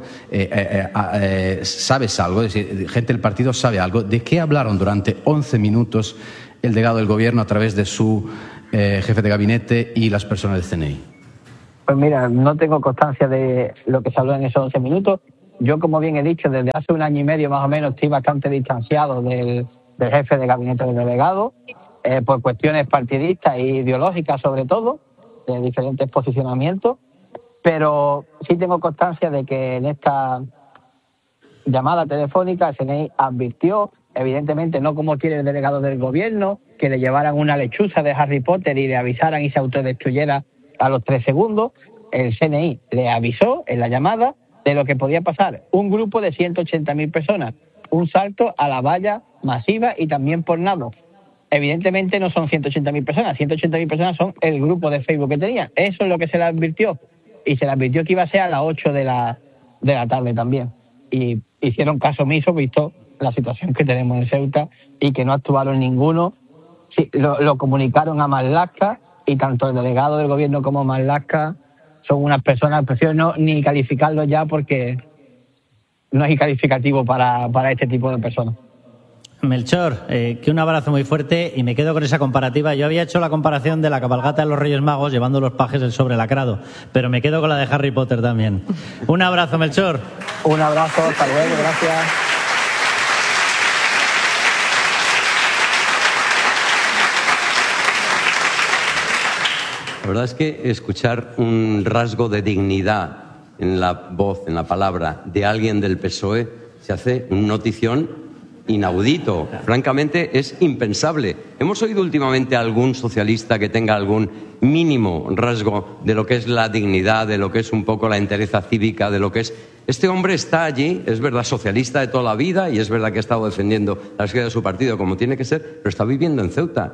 ¿Sabes algo? Es decir, gente del partido sabe algo. ¿De qué hablaron durante 11 minutos el delegado del Gobierno a través de su jefe de gabinete y las personas del CNI? Pues mira, no tengo constancia de lo que se habló en esos 11 minutos. Yo, como bien he dicho, desde hace un año y medio más o menos estoy bastante distanciado del jefe de gabinete del delegado, por cuestiones partidistas e ideológicas sobre todo, de diferentes posicionamientos, pero sí tengo constancia de que en esta llamada telefónica el CNI advirtió, evidentemente no como quiere el delegado del Gobierno, que le llevaran una lechuza de Harry Potter y le avisaran y se autodestruyera a los 3 segundos. El CNI le avisó en la llamada de lo que podía pasar. Un grupo de 180.000 personas, un salto a la valla masiva y también por nado. Evidentemente no son 180.000 personas, 180.000 personas son el grupo de Facebook que tenían. Eso es lo que se le advirtió. Y se le advirtió que iba a ser a las 8 de la tarde también. Y hicieron caso omiso, visto la situación que tenemos en Ceuta, y que no actuaron ninguno. Sí, lo comunicaron a Marlaska, y tanto el delegado del Gobierno como Marlaska son unas personas, prefiero no ni calificarlos ya porque no es calificativo para este tipo de personas. Melchor, que un abrazo muy fuerte y me quedo con esa comparativa. Yo había hecho la comparación de la cabalgata de los Reyes Magos llevando los pajes del sobre lacrado, pero me quedo con la de Harry Potter también. Un abrazo, Melchor. Un abrazo, hasta luego, gracias. La verdad es que escuchar un rasgo de dignidad en la voz, en la palabra de alguien del PSOE se hace un notición inaudito. Francamente, es impensable. ¿Hemos oído últimamente a algún socialista que tenga algún mínimo rasgo de lo que es la dignidad, de lo que es un poco la entereza cívica, de lo que es... Este hombre está allí, es verdad, socialista de toda la vida, y es verdad que ha estado defendiendo la seguridad de su partido como tiene que ser, pero está viviendo en Ceuta.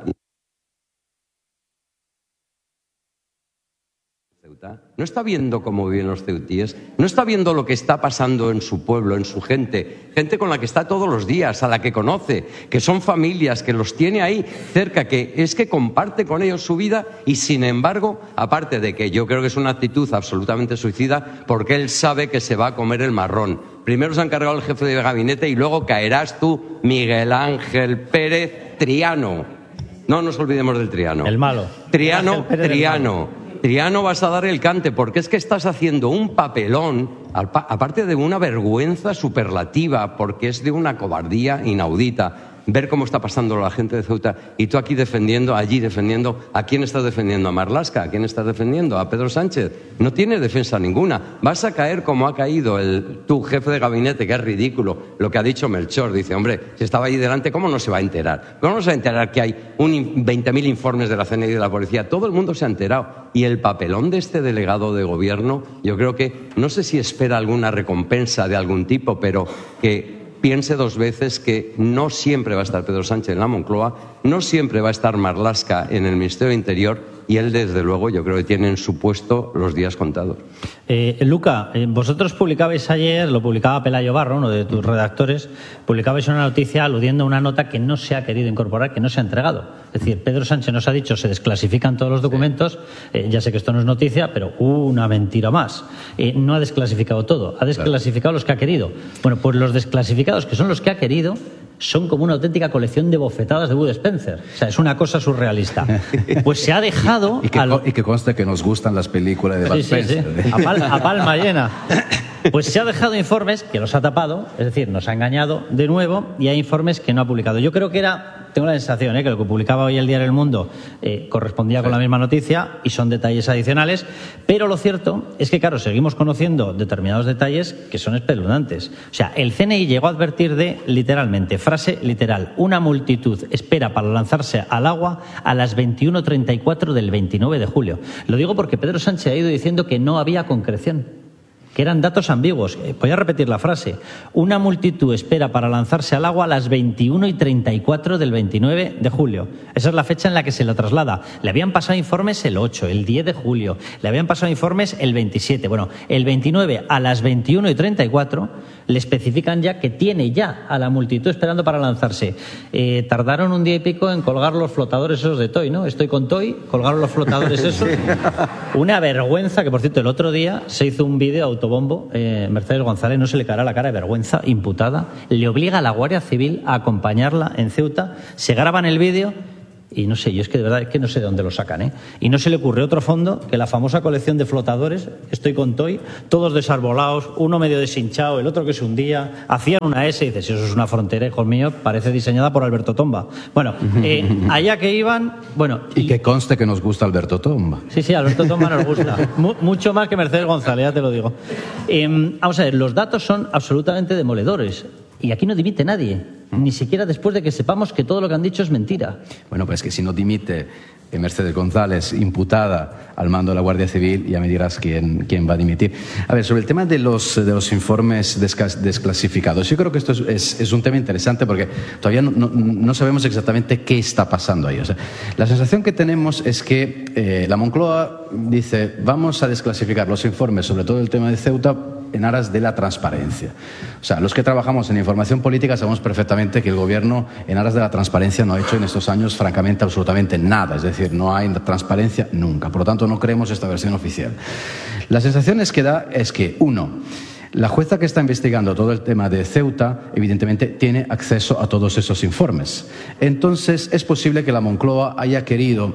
No está viendo cómo viven los ceutíes, no está viendo lo que está pasando en su pueblo, en su gente con la que está todos los días, a la que conoce, que son familias, que los tiene ahí cerca, que es que comparte con ellos su vida, y sin embargo, aparte de que yo creo que es una actitud absolutamente suicida, porque él sabe que se va a comer el marrón. Primero se ha encargado el jefe de gabinete y luego caerás tú, Miguel Ángel Pérez Triano. No nos olvidemos del Triano. El malo. Triano, vas a dar el cante, porque es que estás haciendo un papelón, aparte de una vergüenza superlativa, porque es de una cobardía inaudita. ver cómo está pasando la gente de Ceuta y tú aquí defendiendo, allí defendiendo. ¿A quién estás defendiendo? ¿A Marlaska? ¿A quién estás defendiendo? ¿A Pedro Sánchez? No tiene defensa ninguna. Vas a caer como ha caído tu jefe de gabinete, que es ridículo lo que ha dicho Melchor. Dice, hombre, si estaba allí delante, ¿cómo no se va a enterar? ¿Cómo no se va a enterar que hay 20.000 informes de la CNI y de la policía? Todo el mundo se ha enterado. Y el papelón de este delegado de gobierno, yo creo que, no sé si espera alguna recompensa de algún tipo, pero que piense dos veces que no siempre va a estar Pedro Sánchez en la Moncloa, no siempre va a estar Marlaska en el Ministerio de Interior, y él, desde luego, yo creo que tiene en su puesto los días contados. Luca, vosotros publicabais ayer, lo publicaba Pelayo Barro, uno de tus redactores, publicabais una noticia aludiendo a una nota que no se ha querido incorporar, que no se ha entregado. Es decir, Pedro Sánchez nos ha dicho se desclasifican todos los documentos, ya sé que esto no es noticia, pero una mentira más. No ha desclasificado todo, ha desclasificado los que ha querido. Bueno, pues los desclasificados, que son los que ha querido, son como una auténtica colección de bofetadas de Bud Spencer. O sea, es una cosa surrealista. Pues se ha dejado... Y que conste que nos gustan las películas de Bud Spencer. Sí. A palma llena. Pues se ha dejado informes que los ha tapado, es decir, nos ha engañado de nuevo, y hay informes que no ha publicado. Yo creo que tengo la sensación que lo que publicaba hoy el Diario El Mundo correspondía con la misma noticia y son detalles adicionales, pero lo cierto es que, claro, seguimos conociendo determinados detalles que son espeluznantes. O sea, el CNI llegó a advertir de, literalmente, frase literal, una multitud espera para lanzarse al agua a las 21:34 del 29 de julio. Lo digo porque Pedro Sánchez ha ido diciendo que no había concreción, que eran datos ambiguos. Voy a repetir la frase. Una multitud espera para lanzarse al agua a las 21:34 del 29 de julio. Esa es la fecha en la que se lo traslada. Le habían pasado informes el 8, el 10 de julio. Le habían pasado informes el 27. Bueno, el 29 a las 21:34 le especifican ya que tiene ya a la multitud esperando para lanzarse. Tardaron un día y pico en colgar los flotadores esos de Toy, ¿no? Estoy con Toy, colgaron los flotadores esos. Una vergüenza, que por cierto el otro día se hizo un vídeo autobombo, Mercedes González, no se le caerá la cara de vergüenza, imputada, le obliga a la Guardia Civil a acompañarla en Ceuta, se graban el vídeo. Y no sé, yo es que de verdad es que no sé de dónde lo sacan, Y no se le ocurre otro fondo que la famosa colección de flotadores, Estoy con Toy, todos desarbolados, uno medio deshinchado, el otro que se hundía, hacían una S y dices, si eso es una frontera, hijos míos, parece diseñada por Alberto Tomba. Bueno, allá que iban, bueno... Y que conste que nos gusta Alberto Tomba. Sí, Alberto Tomba nos gusta, mucho más que Mercedes González, ya te lo digo. Vamos a ver, los datos son absolutamente demoledores. Y aquí no dimite nadie, ni siquiera después de que sepamos que todo lo que han dicho es mentira. Bueno, pues que si no dimite Mercedes González, imputada al mando de la Guardia Civil, ya me dirás quién va a dimitir. A ver, sobre el tema de los informes desclasificados, yo creo que esto es un tema interesante porque todavía no sabemos exactamente qué está pasando ahí. O sea, la sensación que tenemos es que la Moncloa dice, vamos a desclasificar los informes sobre todo el tema de Ceuta en aras de la transparencia. O sea, los que trabajamos en información política sabemos perfectamente que el gobierno en aras de la transparencia no ha hecho en estos años francamente absolutamente nada, es decir, no hay transparencia nunca, por lo tanto no creemos esta versión oficial. La sensación que da es que, uno, la jueza que está investigando todo el tema de Ceuta, evidentemente, tiene acceso a todos esos informes. Entonces, es posible que la Moncloa haya querido,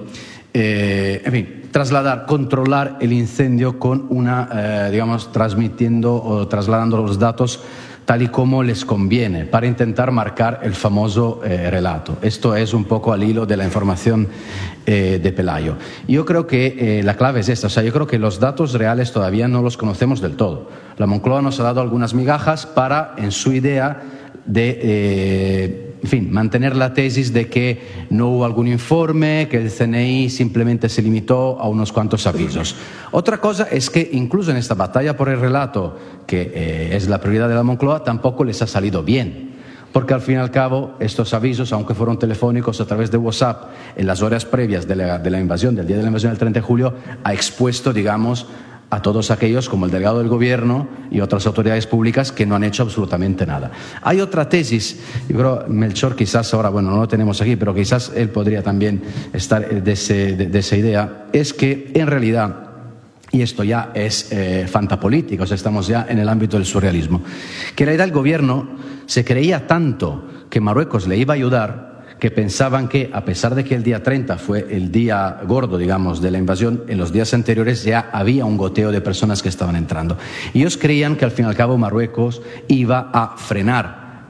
controlar el incendio con transmitiendo o trasladando los datos tal y como les conviene, para intentar marcar el famoso relato. Esto es un poco al hilo de la información de Pelayo. Yo creo que la clave es esta, o sea, yo creo que los datos reales todavía no los conocemos del todo. La Moncloa nos ha dado algunas migajas para, en su idea de mantener la tesis de que no hubo algún informe, que el CNI simplemente se limitó a unos cuantos avisos. Otra cosa es que incluso en esta batalla por el relato, que es la prioridad de la Moncloa, tampoco les ha salido bien. Porque al fin y al cabo estos avisos, aunque fueron telefónicos a través de WhatsApp en las horas previas de la invasión, del día de la invasión del 30 de julio, ha expuesto, digamos, a todos aquellos, como el delegado del gobierno y otras autoridades públicas, que no han hecho absolutamente nada. Hay otra tesis, yo creo, Melchor quizás ahora, no lo tenemos aquí, pero quizás él podría también estar de esa idea, es que en realidad, y esto ya es fantapolítica, o sea, estamos ya en el ámbito del surrealismo, que en realidad el gobierno se creía tanto que Marruecos le iba a ayudar, que pensaban que, a pesar de que el día 30 fue el día gordo, digamos, de la invasión, en los días anteriores ya había un goteo de personas que estaban entrando. Y ellos creían que, al fin y al cabo, Marruecos iba a frenar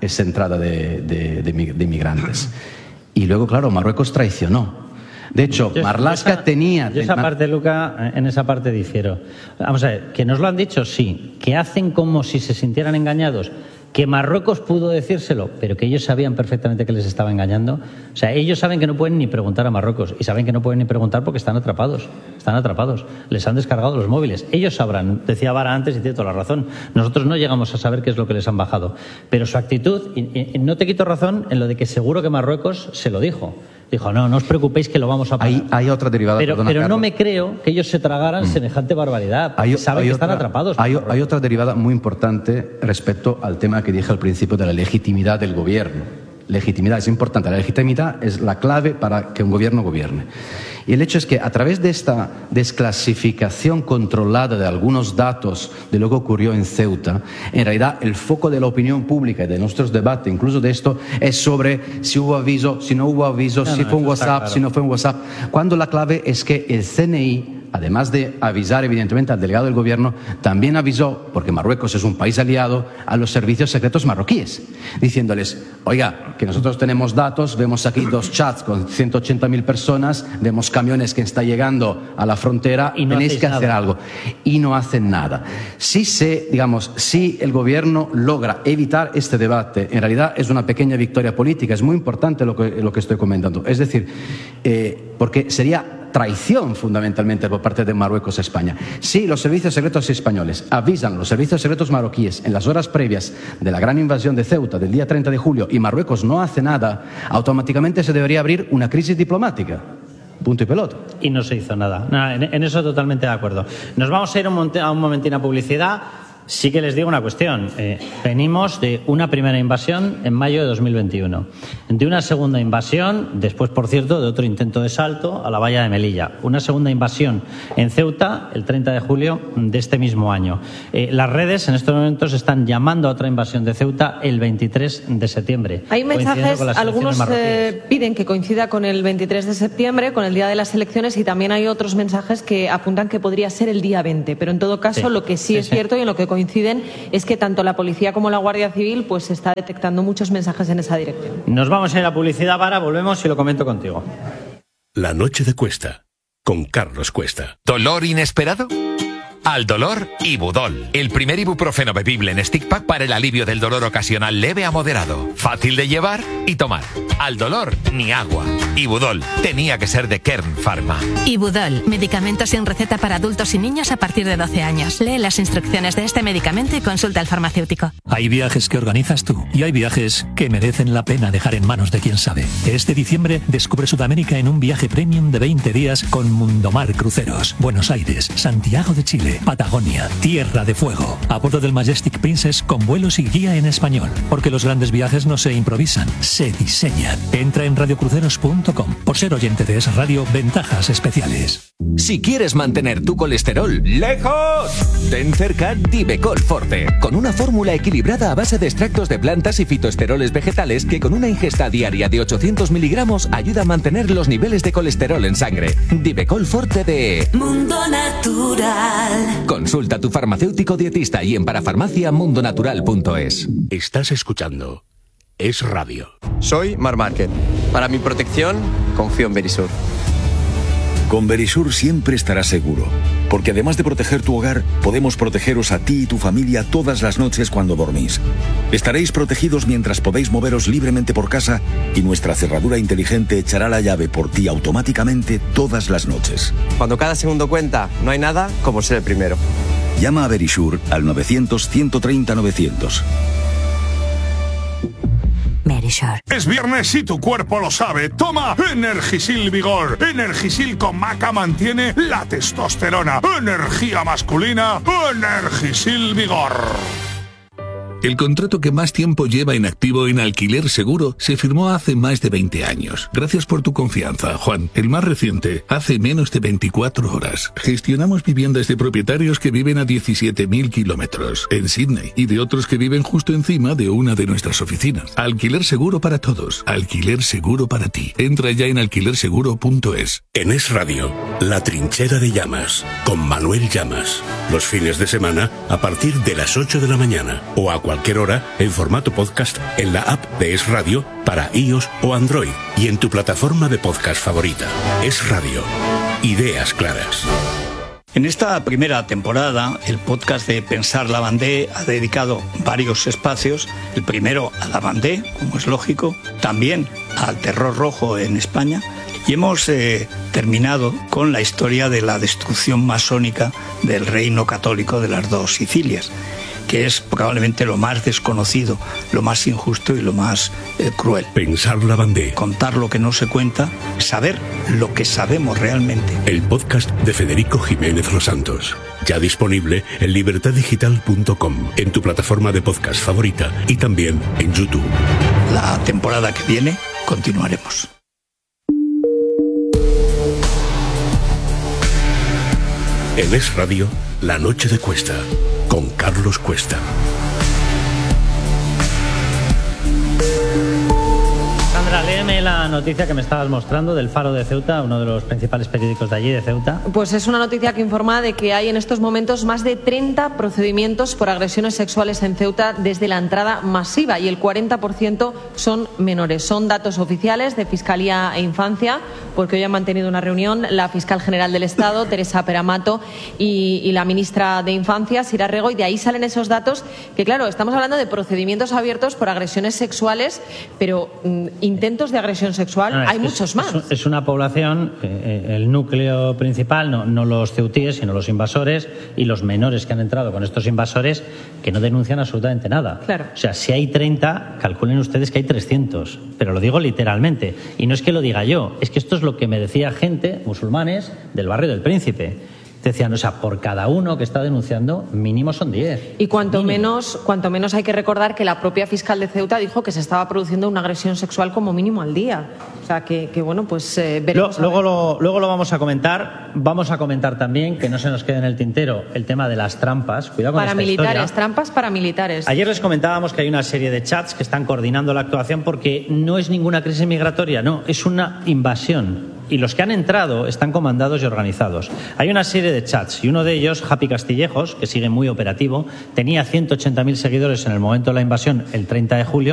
esa entrada de inmigrantes. Y luego, claro, Marruecos traicionó. De hecho, Marlaska tenía... Yo esa parte, Luca, en esa parte difiero. Vamos a ver, que nos lo han dicho, sí. Que hacen como si se sintieran engañados. Que Marruecos pudo decírselo, pero que ellos sabían perfectamente que les estaba engañando. O sea, ellos saben que no pueden ni preguntar a Marruecos. Y saben que no pueden ni preguntar porque están atrapados. Están atrapados. Les han descargado los móviles. Ellos sabrán. Decía Vara antes y tiene toda la razón. Nosotros no llegamos a saber qué es lo que les han bajado. Pero su actitud, y no te quito razón en lo de que seguro que Marruecos se lo dijo. Dijo, no os preocupéis que lo vamos a pagar. Hay otra derivada. Pero no me creo que ellos se tragaran semejante barbaridad. Saben que están atrapados. Hay otra derivada muy importante respecto al tema que dije al principio de la legitimidad del gobierno. Legitimidad es importante. La legitimidad es la clave para que un gobierno gobierne. Y el hecho es que a través de esta desclasificación controlada de algunos datos de lo que ocurrió en Ceuta, en realidad el foco de la opinión pública y de nuestros debates, incluso de esto, es sobre si hubo aviso, si no hubo aviso, si fue un WhatsApp, claro, si no fue un WhatsApp. Cuando la clave es que el CNI, además de avisar evidentemente al delegado del gobierno, también avisó, porque Marruecos es un país aliado, a los servicios secretos marroquíes, diciéndoles, oiga, que nosotros tenemos datos, vemos aquí 2 chats con 180.000 personas, vemos camiones que están llegando a la frontera, y no tenéis que hacer algo. Y no hacen nada. Si el gobierno logra evitar este debate, en realidad es una pequeña victoria política, es muy importante lo que estoy comentando. Es decir, porque sería traición fundamentalmente por parte de Marruecos a España. Si los servicios secretos españoles avisan a los servicios secretos marroquíes en las horas previas de la gran invasión de Ceuta del día 30 de julio y Marruecos no hace nada, automáticamente se debería abrir una crisis diplomática. Punto y pelota. Y no se hizo nada. En eso totalmente de acuerdo. Nos vamos a ir a un momentín a publicidad. Sí que les digo una cuestión. Venimos de una primera invasión en mayo de 2021, de una segunda invasión, después, por cierto, de otro intento de salto a la valla de Melilla, una segunda invasión en Ceuta el 30 de julio de este mismo año. Las redes en estos momentos están llamando a otra invasión de Ceuta el 23 de septiembre. Hay mensajes, algunos piden que coincida con el 23 de septiembre, con el día de las elecciones, y también hay otros mensajes que apuntan que podría ser el día 20, pero en todo caso lo que sí es cierto y en lo que coinciden es que tanto la policía como la Guardia Civil pues está detectando muchos mensajes en esa dirección. Nos vamos a ir a publicidad, Vara, volvemos y lo comento contigo. La noche de Cuesta, con Carlos Cuesta. ¿Dolor inesperado? Al dolor, Ibudol, el primer ibuprofeno bebible en stick pack para el alivio del dolor ocasional leve a moderado. Fácil de llevar y tomar. Al dolor, ni agua. Ibudol, tenía que ser de Kern Pharma. Ibudol, medicamento sin receta para adultos y niños a partir de 12 años. Lee las instrucciones de este medicamento y consulta al farmacéutico. Hay viajes que organizas tú y hay viajes que merecen la pena dejar en manos de quien sabe. Este diciembre descubre Sudamérica en un viaje premium de 20 días con Mundomar Cruceros. Buenos Aires, Santiago de Chile, Patagonia, Tierra de Fuego, a bordo del Majestic Princess con vuelos y guía en español, porque los grandes viajes no se improvisan, se diseñan. Entra en radiocruceros.com. Por ser oyente de esa radio, ventajas especiales. Si quieres mantener tu colesterol lejos, ten cerca Divecol Forte, con una fórmula equilibrada a base de extractos de plantas y fitoesteroles vegetales que con una ingesta diaria de 800 miligramos ayuda a mantener los niveles de colesterol en sangre. Divecol Forte de Mundo Natural. Consulta a tu farmacéutico dietista y en parafarmacia.mundonatural.es. Estás escuchando Es Radio. Soy Mar Márquez. Para mi protección, confío en Verisur. Con Verisur siempre estarás seguro, porque además de proteger tu hogar, podemos protegeros a ti y tu familia todas las noches cuando dormís. Estaréis protegidos mientras podéis moveros libremente por casa y nuestra cerradura inteligente echará la llave por ti automáticamente todas las noches. Cuando cada segundo cuenta, no hay nada como ser el primero. Llama a Verisur al 900-130-900. Verisur. Es viernes y tu cuerpo lo sabe. Toma Energisil Vigor. Energisil con maca mantiene la testosterona. Energía masculina. Energisil Vigor. El contrato que más tiempo lleva en activo en Alquiler Seguro se firmó hace más de 20 años. Gracias por tu confianza, Juan. El más reciente, hace menos de 24 horas. Gestionamos viviendas de propietarios que viven a 17.000 kilómetros en Sydney y de otros que viven justo encima de una de nuestras oficinas. Alquiler Seguro para todos. Alquiler Seguro para ti. Entra ya en alquilerseguro.es. En Es Radio, La Trinchera de Llamas, con Manuel Llamas. Los fines de semana a partir de las 8 de la mañana o a cualquier hora en formato podcast en la app de Es Radio para iOS o Android y en tu plataforma de podcast favorita. Es Radio. Ideas claras. En esta primera temporada, el podcast de Pensar la Bandé ha dedicado varios espacios. El primero a la Bandé, como es lógico, también al terror rojo en España. Y hemos terminado con la historia de la destrucción masónica del reino católico de las dos Sicilias, que es probablemente lo más desconocido, lo más injusto y lo más cruel. Pensar la Bandé. Contar lo que no se cuenta, saber lo que sabemos realmente. El podcast de Federico Jiménez Los Santos. Ya disponible en libertaddigital.com, en tu plataforma de podcast favorita y también en YouTube. La temporada que viene continuaremos. En Es Radio, La Noche de Cuesta, con Carlos Cuesta. Sandra, léeme la noticia que me estabas mostrando del Faro de Ceuta, uno de los principales periódicos de allí, de Ceuta. Pues es una noticia que informa de que hay en estos momentos más de 30 procedimientos por agresiones sexuales en Ceuta desde la entrada masiva y el 40% son menores. Son datos oficiales de Fiscalía e Infancia, porque hoy han mantenido una reunión la fiscal general del Estado, Teresa Peramato, y la ministra de Infancia, Sira Rego, y de ahí salen esos datos que, claro, estamos hablando de procedimientos abiertos por agresiones sexuales, pero intentos de agresión sexual hay muchos más. Es una población, el núcleo principal, no los ceutíes, sino los invasores y los menores que han entrado con estos invasores, que no denuncian absolutamente nada. Claro. O sea, si hay 30, calculen ustedes que hay 300, pero lo digo literalmente. Y no es que lo diga yo, es que esto es lo que me decía gente, musulmanes, del barrio del Príncipe. Decían, o sea, por cada uno que está denunciando, mínimo son 10. Y cuanto menos hay que recordar que la propia fiscal de Ceuta dijo que se estaba produciendo una agresión sexual como mínimo al día. O sea, que bueno, pues veremos. Luego lo vamos a comentar. Vamos a comentar también, que no se nos quede en el tintero, el tema de las trampas. Cuidado con esta historia. Trampas paramilitares. Ayer les comentábamos que hay una serie de chats que están coordinando la actuación porque no es ninguna crisis migratoria, no, es una invasión. Y los que han entrado están comandados y organizados. Hay una serie de chats y uno de ellos, Happy Castillejos, que sigue muy operativo, tenía 180.000 seguidores en el momento de la invasión, el 30 de julio.